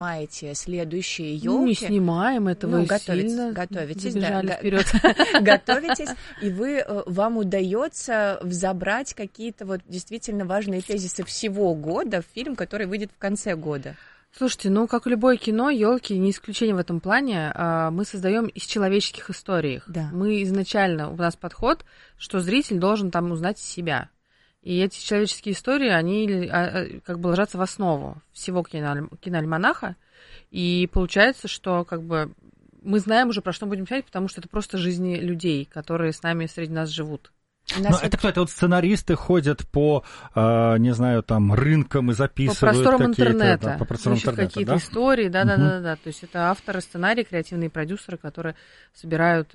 снимаете следующие елки. Не снимаем, это вы сильно готовитесь, забежали вперед. Готовитесь, и вам удается взобрать какие-то вот действительно важные тезисы всего года в фильм, который выйдет в конце года. Слушайте, ну, как любое кино, елки не исключение в этом плане. Мы создаем из человеческих историй. Да. Мы изначально, у нас подход, что зритель должен там узнать себя. И эти человеческие истории, они как бы ложатся в основу всего киноальманаха. И получается, что как бы мы знаем уже, про что мы будем снять, потому что это просто жизни людей, которые с нами среди нас живут. Но это кто? Это вот сценаристы ходят по, не знаю, там, рынкам и записывают по просторам какие-то... интернета. Да, по просторам интернета, какие-то истории, да. То есть это авторы сценария, креативные продюсеры, которые собирают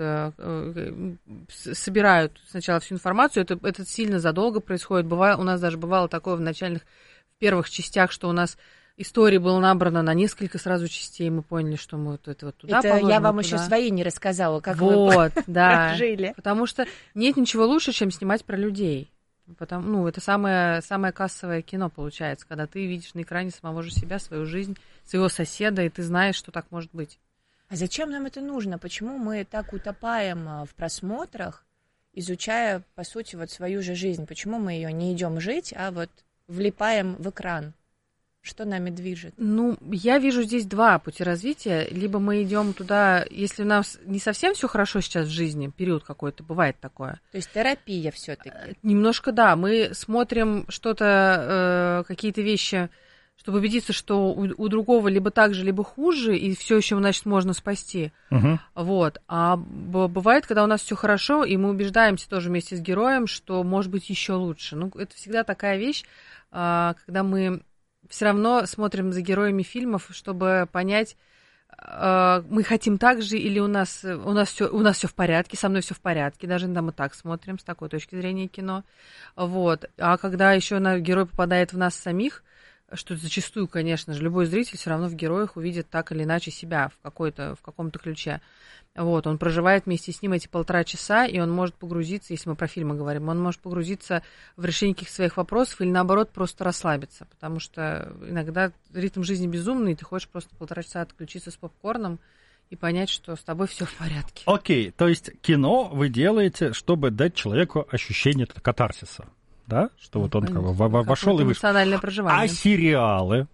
сначала всю информацию. Это сильно задолго происходит. У нас даже бывало такое в первых частях, что у нас истории было набрано на несколько сразу частей, мы поняли, что мы это вот туда положим. Я вам еще свои не рассказала, как вы жили. Потому что нет ничего лучше, чем снимать про людей. Это самое кассовое кино получается, когда ты видишь на экране самого же себя, свою жизнь, своего соседа, и ты знаешь, что так может быть. А зачем нам это нужно? Почему мы так утопаем в просмотрах, изучая, по сути, вот свою же жизнь? Почему мы ее не идем жить, а вот влипаем в экран? Что нами движет? Ну, я вижу здесь два пути развития. Либо мы идем туда, если у нас не совсем все хорошо сейчас в жизни, период какой-то, бывает такое. То есть терапия все-таки? Немножко, да. Мы смотрим что-то, какие-то вещи, чтобы убедиться, что у другого либо так же, либо хуже, и все еще, значит, можно спасти. Вот. А бывает, когда у нас все хорошо, и мы убеждаемся тоже вместе с героем, что может быть еще лучше. Ну, это всегда такая вещь, когда мы все равно смотрим за героями фильмов, чтобы понять, мы хотим так же или у нас все в порядке, со мной все в порядке, даже иногда мы так смотрим с такой точки зрения кино. Вот. А когда еще герой попадает в нас самих, что зачастую, конечно же, любой зритель все равно в героях увидит так или иначе себя в каком-то ключе. Вот, он проживает вместе с ним эти 1,5 часа, и он может погрузиться, если мы про фильмы говорим, он может погрузиться в решение каких-то своих вопросов или, наоборот, просто расслабиться, потому что иногда ритм жизни безумный, и ты хочешь просто 1,5 часа отключиться с попкорном и понять, что с тобой все в порядке. Окей, то есть кино вы делаете, чтобы дать человеку ощущение катарсиса, да? Что вот он как бы вошел и вышел. Эмоциональное проживание. А сериалы?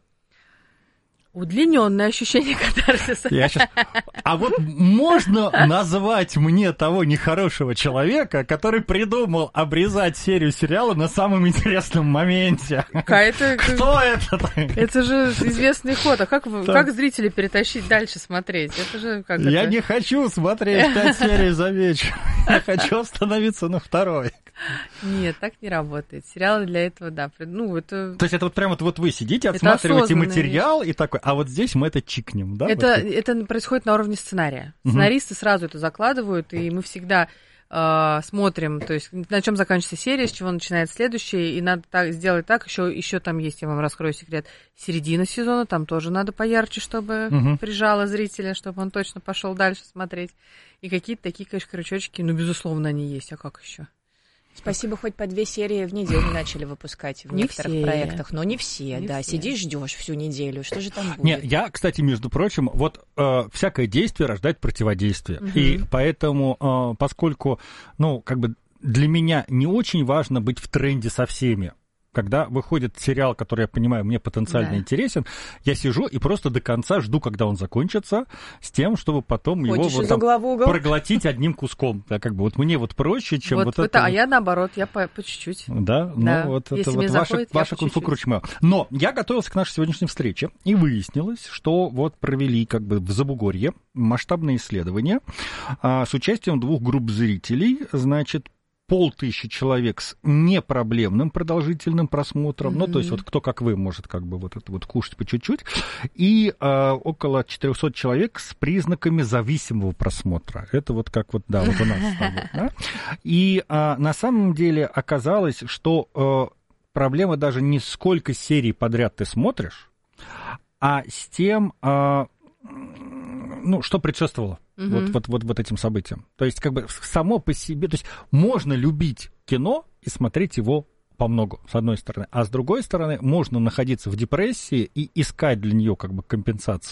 Удлиненное ощущение катарсиса. А вот можно назвать мне того нехорошего человека, который придумал обрезать серию сериала на самом интересном моменте? Кто это? Это же известный ход. А как зрителей перетащить дальше смотреть? Это же как Я не хочу смотреть 5 серий за вечер. Я хочу остановиться на 2-й. Нет, так не работает. Сериалы для этого, да. То есть это вот прямо вот вы сидите, отсматриваете материал и такой, а вот здесь мы это чикнем, да? Это происходит на уровне сценария. Сценаристы сразу это закладывают, и мы всегда смотрим, то есть на чем заканчивается серия, с чего начинается следующая, и надо сделать так, еще там есть, я вам раскрою секрет, середина сезона, там тоже надо поярче, чтобы прижало зрителя, чтобы он точно пошел дальше смотреть. И какие-то такие, конечно, крючочки, безусловно, они есть, а как еще? Спасибо, хоть по 2 серии в неделю начали выпускать в некоторых проектах, но не все, да. Сидишь, ждешь всю неделю, что же там будет? Не, я, кстати, между прочим, вот всякое действие рождает противодействие, и поэтому, поскольку, для меня не очень важно быть в тренде со всеми. Когда выходит сериал, который, я понимаю, мне потенциально интересен, я сижу и просто до конца жду, когда он закончится, с тем, чтобы потом его проглотить одним куском. Да, вот мне проще, чем это. А я наоборот, я по чуть-чуть. Да? Это ваша кунг-фу круче моего. Но я готовился к нашей сегодняшней встрече, и выяснилось, что провели в Забугорье масштабное исследование с участием 2 групп зрителей, 500 человек с непроблемным продолжительным просмотром, то есть кто как вы может кушать по чуть-чуть, и около 400 человек с признаками зависимого просмотра. Это у нас с тобой. Да? И на самом деле оказалось, что проблема даже не сколько серий подряд ты смотришь, а с тем, что предшествовало вот этим событиям. То есть само по себе, то есть можно любить кино и смотреть его помногу, с одной стороны. А с другой стороны, можно находиться в депрессии и искать для нее как бы компенсацию